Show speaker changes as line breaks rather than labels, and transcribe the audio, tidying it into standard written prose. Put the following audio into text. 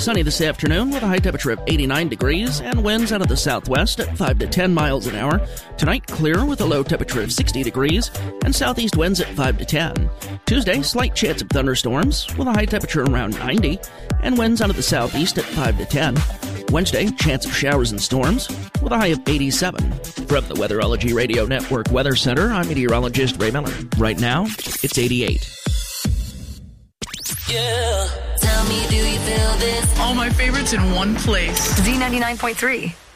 Sunny this afternoon with a high temperature of 89 degrees and winds out of the southwest at 5 to 10 miles an hour. Tonight, clear with a low temperature of 60 degrees and southeast winds at 5 to 10. Tuesday, slight chance of thunderstorms with a high temperature around 90 and winds out of the southeast at 5 to 10. Wednesday, chance of showers and storms with a high of 87. From the Weatherology Radio Network Weather Center, I'm meteorologist Ray Miller. Right now, it's 88.
Yeah. Tell me, do you feel this?
All my favorites in one place.
Z99.3.